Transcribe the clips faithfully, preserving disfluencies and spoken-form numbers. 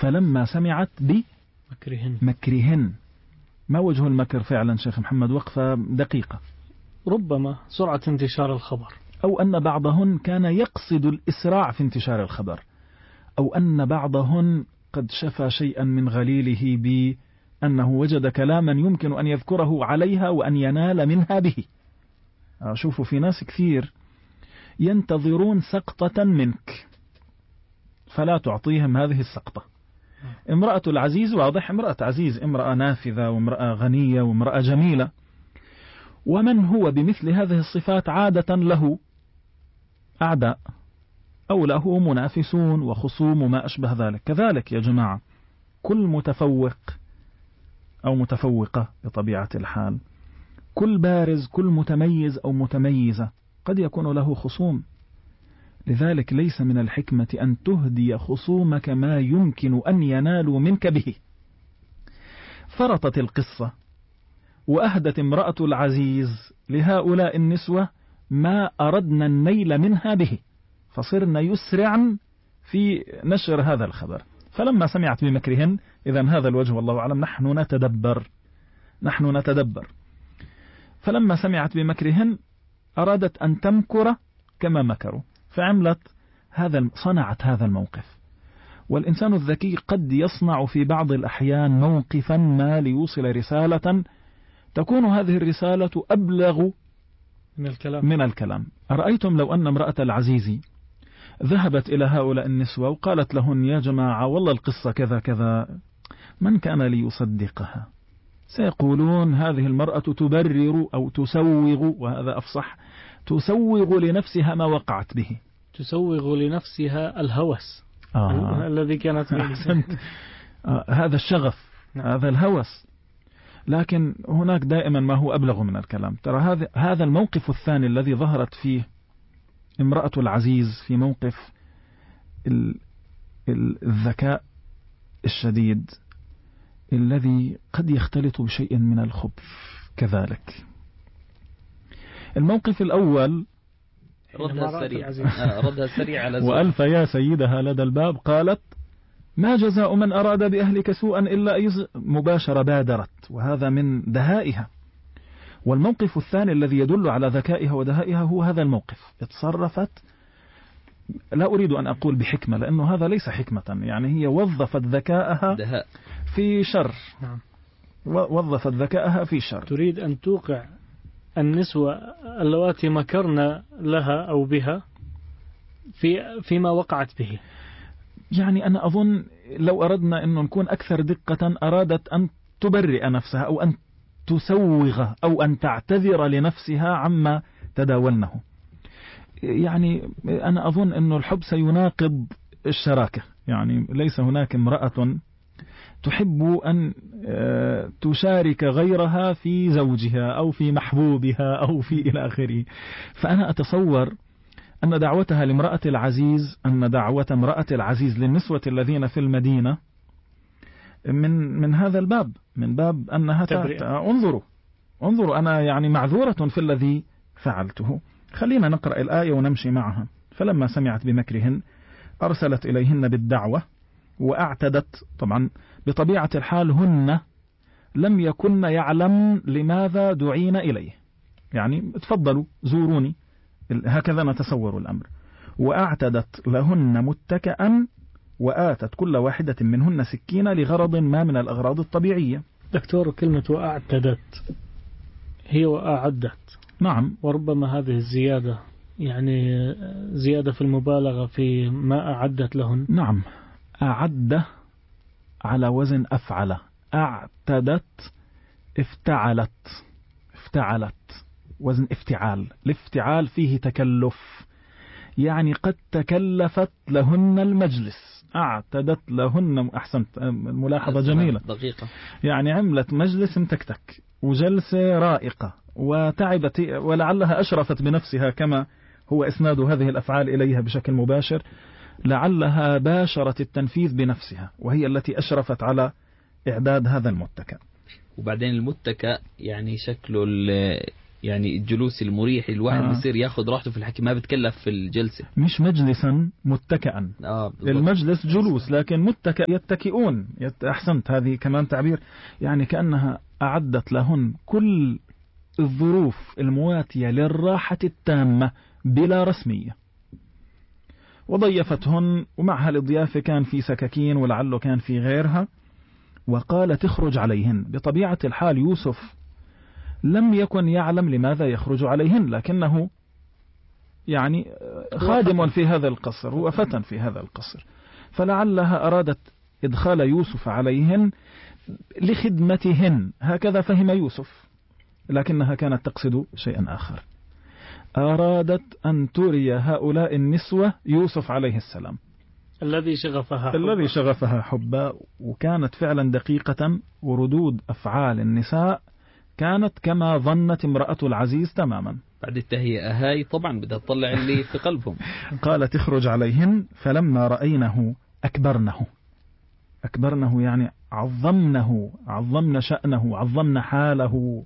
فلما سمعت بمكرهن. مكرهن. ما وجه المكر فعلا شيخ محمد؟ وقفة دقيقة. ربما سرعة انتشار الخبر، أو أن بعضهن كان يقصد الإسراع في انتشار الخبر، أو أن بعضهن قد شفى شيئا من غليله بأنه وجد كلاما يمكن أن يذكره عليها وأن ينال منها به. أشوف في ناس كثير ينتظرون سقطة منك فلا تعطيهم هذه السقطة. امرأة العزيز واضح، امرأة عزيز، امرأة نافذة وامرأة غنية وامرأة جميلة، ومن هو بمثل هذه الصفات عادة له أعداء أو له منافسون وخصوم وما أشبه ذلك. كذلك يا جماعة كل متفوق أو متفوقة بطبيعة الحال، كل بارز، كل متميز أو متميزة قد يكون له خصوم. لذلك ليس من الحكمة أن تهدي خصومك ما يمكن أن ينالوا منك به. فرطت القصة وأهدت امرأة العزيز لهؤلاء النسوة ما أردنا النيل منها به، فصرنا يسرعن في نشر هذا الخبر. فلما سمعت بمكرهن، إذن هذا الوجه والله أعلم، نحن نتدبر نحن نتدبر فلما سمعت بمكرهن أرادت أن تمكر كما مكروا، فعملت هذا، صنعت هذا الموقف. والإنسان الذكي قد يصنع في بعض الأحيان موقفا ما ليوصل رسالة تكون هذه الرسالة أبلغ من الكلام. من الكلام. أرأيتم لو أن امرأة العزيز ذهبت إلى هؤلاء النسوة وقالت لهن يا جماعة والله القصة كذا كذا، من كان ليصدقها؟ سيقولون هذه المرأة تبرر أو تسوغ، وهذا أفصح، تسوغ لنفسها ما وقعت به، تسوغ لنفسها الهوس آه. الذي كانت به. آه. هذا الشغف، نعم. هذا الهوس. لكن هناك دائما ما هو أبلغ من الكلام. ترى هذا هذا الموقف الثاني الذي ظهرت فيه امرأة العزيز في موقف الذكاء الشديد الذي قد يختلط بشيء من الخبث كذلك. الموقف الأول ردها السريع آه ردها السريع على زوجها. وألف يا سيدها لدى الباب قالت ما جزاء من أراد بأهلك سوءا إلا إذ مباشرة بادرت، وهذا من دهائها. والموقف الثاني الذي يدل على ذكائها ودهائها هو هذا الموقف، اتصرفت، لا أريد أن أقول بحكمة لأنه هذا ليس حكمة، يعني هي وظفت ذكائها دهاء في شر. نعم. وظفت ذكائها في شر. تريد أن توقع النسوة اللواتي مكرنا لها أو بها في فيما وقعت به. يعني أنا أظن لو أردنا أن نكون أكثر دقة أرادت أن تبرئ نفسها أو أن تسوغ أو أن تعتذر لنفسها عما تداولنه. يعني أنا أظن أن الحب سيناقض الشراكة، يعني ليس هناك امرأة تحب أن تشارك غيرها في زوجها أو في محبوبها أو في إلى آخره. فأنا أتصور أن دعوتها لامرأة العزيز، أن دعوة امرأة العزيز للنسوة الذين في المدينة من من هذا الباب، من باب أنها انظروا انظروا أنا يعني معذورة في الذي فعلته. خلينا نقرأ الآية ونمشي معها. فلما سمعت بمكرهن أرسلت إليهن بالدعوة وأعتدت. طبعا بطبيعة الحال هن لم يكن يعلم لماذا دعينا إليه، يعني تفضلوا زوروني، هكذا نتصور الأمر. وأعتدت لهن متكئا وآتت كل واحدة منهن سكينة لغرض ما من الأغراض الطبيعية. دكتور، كلمة وأعتدت هي وأعدت. نعم. وربما هذه الزيادة يعني زيادة في المبالغة في ما أعدت لهن. نعم. أعد على وزن أفعل، أعتدت افتعلت افتعلت وزن افتعال. الافتعال فيه تكلف، يعني قد تكلفت لهن المجلس. أعتدت لهن، أحسنت، ملاحظة جميلة دقيقة، يعني عملت مجلس متكتك وجلسة رائقة وتعبت، ولعلها أشرفت بنفسها كما هو إسناد هذه الأفعال إليها بشكل مباشر. لعلها باشرت التنفيذ بنفسها وهي التي أشرفت على إعداد هذا المتكأ. وبعدين المتكأ يعني شكله يعني الجلوس المريح الواحد آه. بيصير ياخذ راحته في الحكي، ما بتكلف في الجلسة. مش مجلسا متكئا. آه المجلس جلوس لكن متكئ، يتكئون. يت... أحسنت، هذه كمان تعبير، يعني كأنها أعدت لهن كل الظروف المواتية للراحة التامة بلا رسمية. وضيفتهن، ومع هالضيافة كان في سكاكين ولعله كان في غيرها، وقال تخرج عليهن. بطبيعة الحال يوسف لم يكن يعلم لماذا يخرج عليهن، لكنه يعني خادم في هذا القصر، هو فتى في هذا القصر، فلعلها أرادت إدخال يوسف عليهن لخدمتهن، هكذا فهم يوسف، لكنها كانت تقصد شيئا آخر. أرادت أن تري هؤلاء النسوة يوسف عليه السلام الذي شغفها حبا. الذي شغفها حبا. وكانت فعلا دقيقة، وردود أفعال النساء كانت كما ظنت امرأة العزيز تماما. بعد التهيئة هاي طبعا بدها تطلع اللي في قلبهم. قالت اخرج عليهن فلما رأينه أكبرنه. أكبرنه يعني عظمنه، عظمنا شأنه، عظمنا حاله.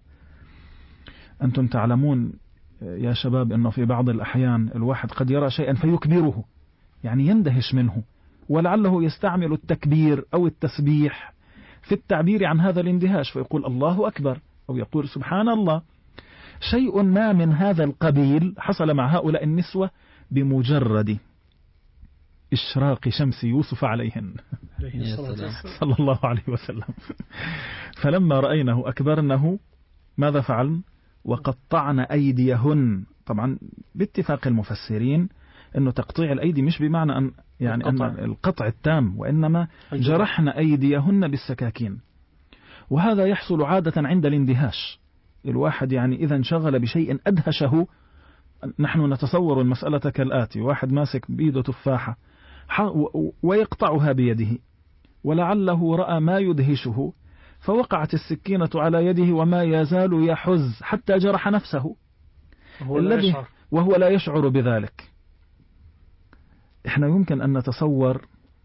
أنتم تعلمون يا شباب أنه في بعض الأحيان الواحد قد يرى شيئا فيكبره، يعني يندهش منه، ولعله يستعمل التكبير أو التسبيح في التعبير عن هذا الاندهاش، فيقول الله أكبر أو يقول سبحان الله. شيء ما من هذا القبيل حصل مع هؤلاء النسوة بمجرد إشراق شمس يوسف عليهن صلى الله عليه وسلم. فلما رأينه أكبرنه ماذا فعلن؟ وقطعن أيديهن. طبعا باتفاق المفسرين أنه تقطيع الأيدي مش بمعنى أن يعني القطع. أن القطع التام، وإنما جرحن أيديهن بالسكاكين. وهذا يحصل عادة عند الاندهاش. الواحد يعني إذا انشغل بشيء أدهشه، نحن نتصور المسألة كالآتي: واحد ماسك بيده تفاحة ويقطعها بيده، ولعله رأى ما يدهشه فوقعت السكينة على يده وما يزال يحز حتى جرح نفسه وهو الذي لا وهو لا يشعر بذلك. احنا يمكن أن نتصور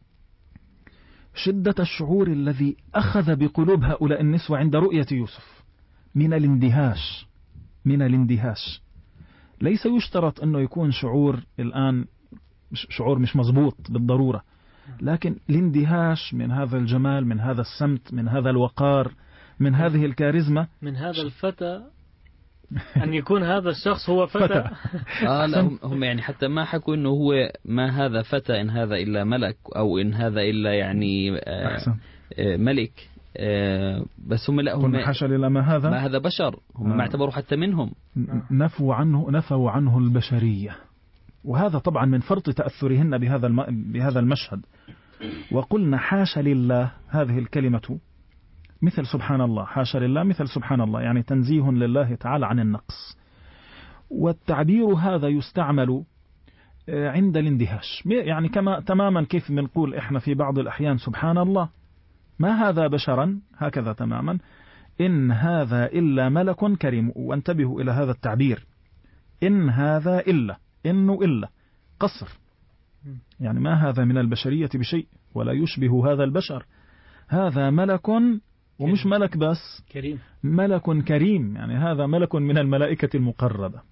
شدة الشعور الذي أخذ بقلوب هؤلاء النسوة عند رؤية يوسف من الاندهاش. من الاندهاش ليس يشترط أنه يكون شعور الآن شعور مش مضبوط بالضرورة، لكن الاندهاش من هذا الجمال، من هذا السمت، من هذا الوقار، من هذه الكاريزما، من هذا الفتى، أن يكون هذا الشخص هو فتى, فتى. آه لا هم يعني حتى ما حكوا إنه هو ما هذا فتى إن هذا إلا ملك، أو إن هذا إلا يعني آه آه ملك، آه بس هم لا هم حاشا لله ما هذا ما هذا بشر. هم آه. ما اعتبروا حتى منهم، نفوا عنه نفوا عنه البشرية. وهذا طبعا من فرط تأثرهن بهذا بهذا المشهد. وقلنا حاشا لله، هذه الكلمة مثل سبحان الله، حاشا لله مثل سبحان الله، يعني تنزيه لله تعالى عن النقص. والتعبير هذا يستعمل عند الاندهاش، يعني كما تماما كيف بنقول احنا في بعض الأحيان سبحان الله ما هذا بشرا، هكذا تماما إن هذا إلا ملك كريم. وانتبهوا إلى هذا التعبير، إن هذا إلا، إنه إلا قصر، يعني ما هذا من البشرية بشيء ولا يشبه هذا البشر، هذا ملك، ومش ملك بس كريم، ملك كريم، يعني هذا ملك من الملائكة المقربة.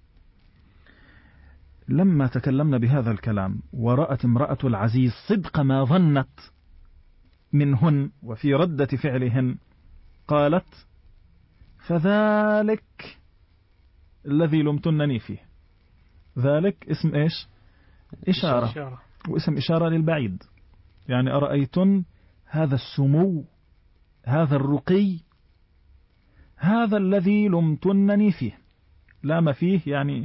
لما تكلمنا بهذا الكلام ورأت امرأة العزيز صدق ما ظنت منهن وفي ردة فعلهن، قالت فذلك الذي لمتنني فيه. ذلك اسم إيش؟ إشارة, إشارة. واسم إشارة للبعيد، يعني أرأيتن هذا السمو، هذا الرقي، هذا الذي لمتنني فيه. لام فيه يعني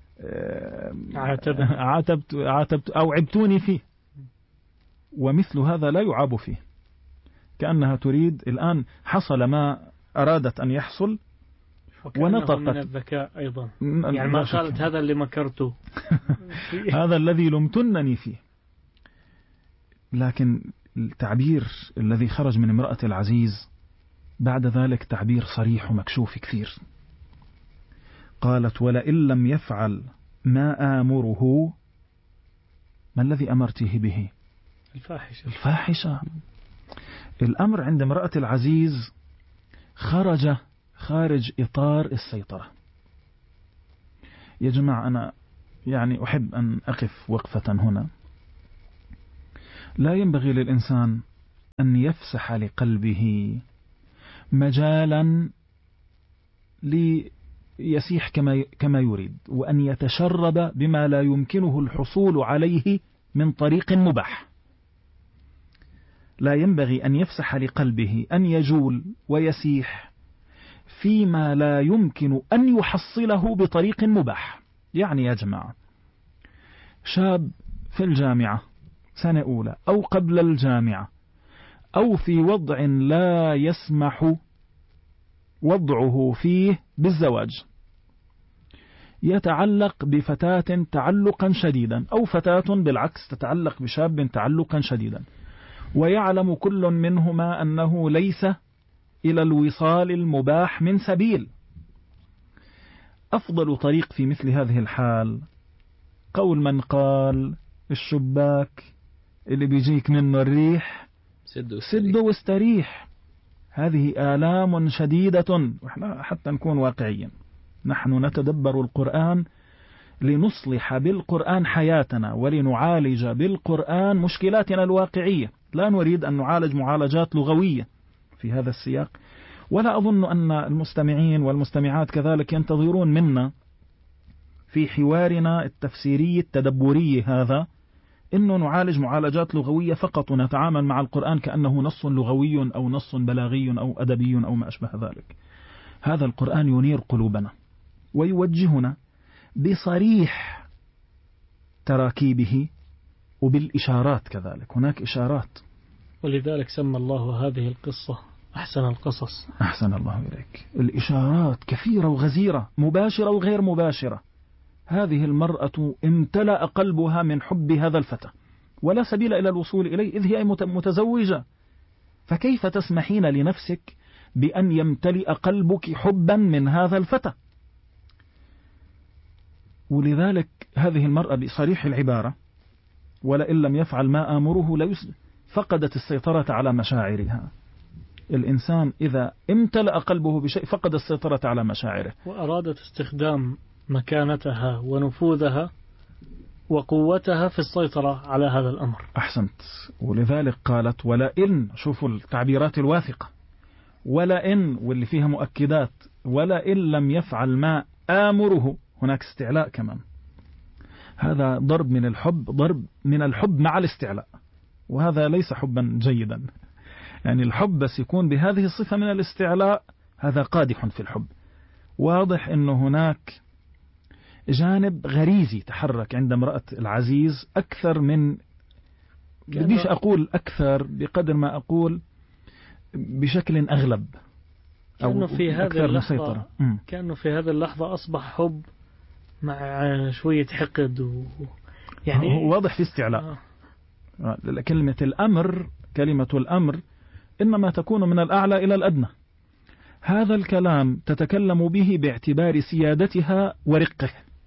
عاتبت عاتبت عاتبت أو عبتوني فيه، ومثل هذا لا يعاب فيه. كأنها تريد الآن حصل ما أرادت أن يحصل، ونطقت من الذكاء أيضا، يعني ما قالت هذا اللي مكرته هذا الذي لمتنني فيه. لكن التعبير الذي خرج من امرأة العزيز بعد ذلك تعبير صريح ومكشوف كثير. قالت ولئن لم يفعل ما آمره. ما الذي أمرته به؟ الفاحشة. الفاحشة. الأمر عند امرأة العزيز خرج خارج إطار السيطرة. يا جماعة أنا يعني أحب أن أقف وقفة هنا. لا ينبغي للإنسان أن يفسح لقلبه مجالا ليسيح كما كما يريد، وأن يتشرب بما لا يمكنه الحصول عليه من طريق مباح. لا ينبغي أن يفسح لقلبه أن يجول ويسيح فيما لا يمكن أن يحصله بطريق مباح. يعني يا جماعة، شاب في الجامعة سنة أولى أو قبل الجامعة أو في وضع لا يسمح وضعه فيه بالزواج، يتعلق بفتاة تعلقا شديدا، أو فتاة بالعكس تتعلق بشاب تعلقا شديدا، ويعلم كل منهما أنه ليس إلى الوصال المباح من سبيل. أفضل طريق في مثل هذه الحال قول من قال: الشباك اللي بيجيك منه الريح سد واستريح. هذه آلام شديدة، وإحنا حتى نكون واقعيين، نحن نتدبر القرآن لنصلح بالقرآن حياتنا ولنعالج بالقرآن مشكلاتنا الواقعية. لا نريد أن نعالج معالجات لغوية في هذا السياق، ولا أظن أن المستمعين والمستمعات كذلك ينتظرون منا في حوارنا التفسيري التدبري هذا إنه نعالج معالجات لغوية فقط ونتعامل مع القرآن كأنه نص لغوي أو نص بلاغي أو أدبي أو ما أشبه ذلك. هذا القرآن ينير قلوبنا ويوجهنا بصريح تراكيبه وبالإشارات كذلك. هناك إشارات، ولذلك سمى الله هذه القصة أحسن القصص. أحسن الله إليك. الإشارات كثيرة وغزيرة، مباشرة وغير مباشرة. هذه المرأة امتلأ قلبها من حب هذا الفتى ولا سبيل إلى الوصول إليه إذ هي متزوجة، فكيف تسمحين لنفسك بأن يمتلئ قلبك حبا من هذا الفتى؟ ولذلك هذه المرأة بصريح العبارة: ولئن لم يفعل ما آمره ليسجن، فقدت السيطرة على مشاعرها. الإنسان إذا امتلأ قلبه بشيء فقد السيطرة على مشاعره، وأرادت استخدام مكانتها ونفوذها وقوتها في السيطرة على هذا الأمر. أحسنت. ولذلك قالت: ولئن، شوفوا التعبيرات الواثقة، ولئن واللي فيها مؤكدات، ولئن لم يفعل ما آمره. هناك استعلاء كمان، هذا ضرب من الحب، ضرب من الحب مع الاستعلاء، وهذا ليس حبا جيدا. يعني الحب بس يكون بهذه الصفة من الاستعلاء هذا قادح في الحب. واضح أنه هناك جانب غريزي تحرك عند امرأة العزيز أكثر من، بديش أقول أكثر بقدر ما أقول بشكل أغلب، كأنه في هذه اللحظة كأنه في هذه اللحظة أصبح حب مع شوية حقد و... يعني هو واضح في استعلاء. آه. كلمة الأمر، كلمة الأمر إنما تكون من الأعلى إلى الأدنى. هذا الكلام تتكلم به باعتبار سيادتها ورقه،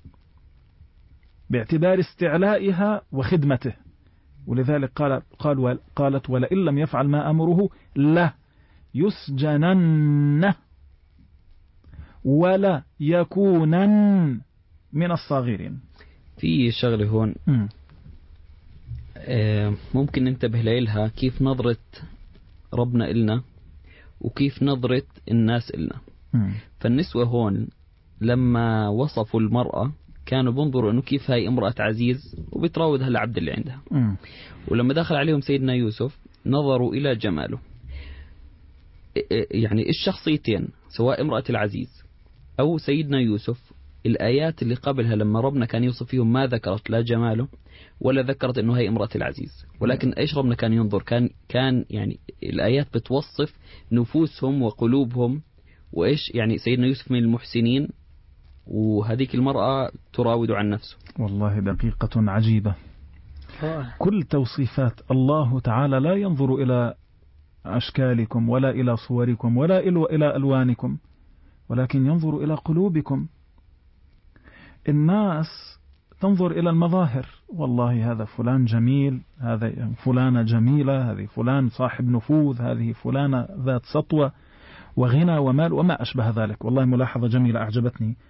باعتبار استعلائها وخدمته. ولذلك قال قال قالت: ولئن لم يفعل ما أمره لا يسجنن ولا يكونن من الصاغرين. في شغله هون م. آه ممكن ننتبه لها، كيف نظرة ربنا إلنا وكيف نظرة الناس إلنا. م. فالنسوة هون لما وصفوا المرأة كانوا بنظروا إنه كيف هاي امرأة عزيز وبتراودها العبد اللي عندها. م. ولما دخل عليهم سيدنا يوسف نظروا إلى جماله. يعني الشخصيتين سواء امرأة العزيز أو سيدنا يوسف، الآيات اللي قبلها لما ربنا كان يوصف فيهم ما ذكرت لا جماله ولا ذكرت إنه هي امرأة العزيز، ولكن إيش ربنا كان ينظر، كان كان يعني الآيات بتوصف نفوسهم وقلوبهم، وإيش يعني سيدنا يوسف من المحسنين وهذيك المرأة تراود عن نفسه. والله دقيقة عجيبة. كل توصيفات الله تعالى لا ينظر إلى أشكالكم ولا إلى صوركم ولا إلى ألوانكم، ولكن ينظر إلى قلوبكم. الناس تنظر إلى المظاهر، والله هذا فلان جميل، هذا فلانة جميلة، هذه فلان صاحب نفوذ، هذه فلانة ذات سطوة وغنى ومال وما أشبه ذلك. والله ملاحظة جميلة أعجبتني،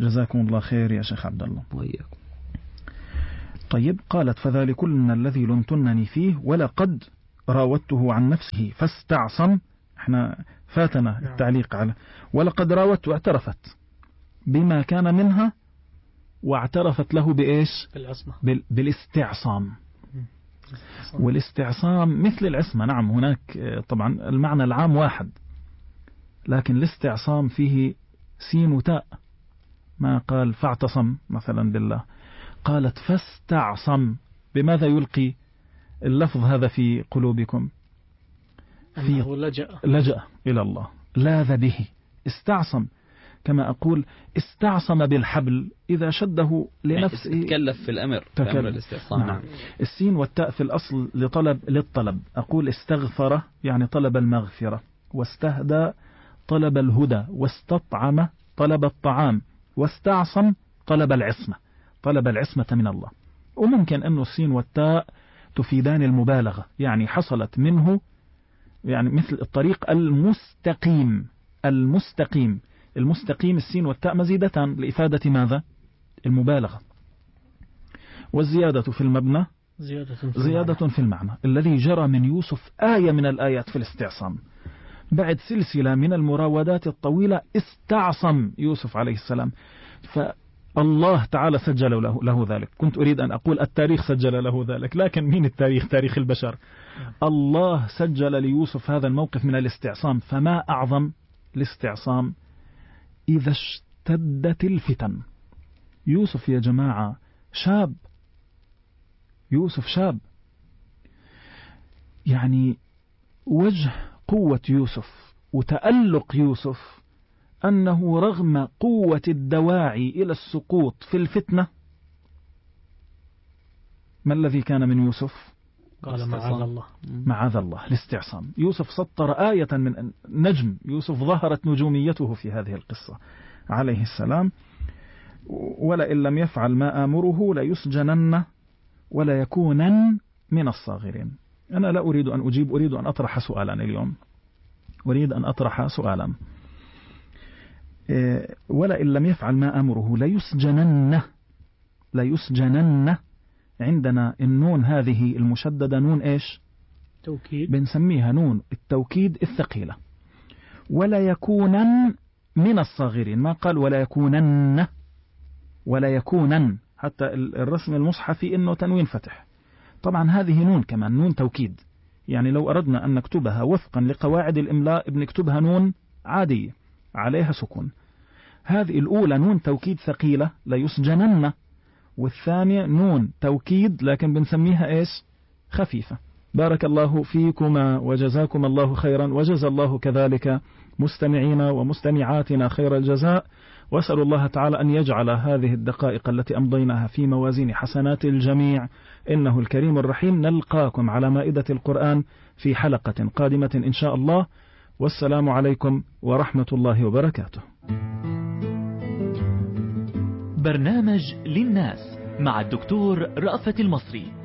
جزاكم الله خير يا شيخ عبد الله. وإياكم. طيب قالت فذلكن الذي لمتنني فيه ولقد راودته عن نفسه فاستعصم. احنا فاتنا التعليق على ولقد راودته، اعترفت بما كان منها واعترفت له بإيش؟ بالعصمة. بال... بالاستعصام. والاستعصام مثل العصمة، نعم هناك طبعا المعنى العام واحد، لكن الاستعصام فيه سين وتاء، ما قال فاعتصم مثلا بالله، قالت فاستعصم. بماذا يلقي اللفظ هذا في قلوبكم؟ في لجأ. لجأ إلى الله، لاذ به، استعصم. كما أقول استعصم بالحبل إذا شده لنفسه، تكلف في الأمر، في أمر الاستعصام. نعم. السين والتاء في الأصل لطلب للطلب. أقول استغفر يعني طلب المغفرة، واستهدى طلب الهدى، واستطعم طلب الطعام، واستعصم طلب العصمة، طلب العصمة من الله. وممكن أن السين والتاء تفيدان المبالغة، يعني حصلت منه، يعني مثل الطريق المستقيم. المستقيم المستقيم السين والتاء مزيدتان لإفادة ماذا؟ المبالغة. والزيادة في المبنى زيادة في, زيادة في المعنى. الذي جرى من يوسف آية من الآيات في الاستعصام، بعد سلسلة من المراودات الطويلة استعصم يوسف عليه السلام، فالله تعالى سجل له, له ذلك. كنت أريد أن أقول التاريخ سجل له ذلك، لكن مين التاريخ؟ تاريخ البشر. الله سجل ليوسف هذا الموقف من الاستعصام. فما أعظم الاستعصام إذا اشتدت الفتن. يوسف يا جماعة شاب، يوسف شاب، يعني وجه قوة يوسف وتألق يوسف أنه رغم قوة الدواعي إلى السقوط في الفتنة، ما الذي كان من يوسف؟ قال معاذ الله. معاذ الله، الاستعصام. يوسف سطر آية من نجم، يوسف ظهرت نجوميته في هذه القصة عليه السلام. ولئن لم يفعل ما آمره ليسجنن ولا يكونن من الصاغرين. أنا لا أريد أن أجيب، أريد أن أطرح سؤالا اليوم، أريد أن أطرح سؤالا. ولئن لم يفعل ما آمره ليسجنن، ليسجنن. عندنا النون هذه المشددة نون إيش؟ توكيد، بنسميها نون التوكيد الثقيلة. ولا يكونن من الصاغرين، ما قال ولا يكونن، ولا يكونن، حتى الرسم المصحفي إنه تنوين فتح. طبعا هذه نون كمان نون توكيد، يعني لو أردنا أن نكتبها وفقا لقواعد الإملاء بنكتبها نون عادية عليها سكون. هذه الأولى نون توكيد ثقيلة لا يسجنن، والثانية نون توكيد لكن بنسميها إيش؟ خفيفة. بارك الله فيكما وجزاكم الله خيرا، وجزى الله كذلك مستمعينا ومستمعاتنا خير الجزاء. وأسأل الله تعالى أن يجعل هذه الدقائق التي أمضيناها في موازين حسنات الجميع، إنه الكريم الرحيم. نلقاكم على مائدة القرآن في حلقة قادمة إن شاء الله، والسلام عليكم ورحمة الله وبركاته. برنامج للناس مع الدكتور رأفت المصري.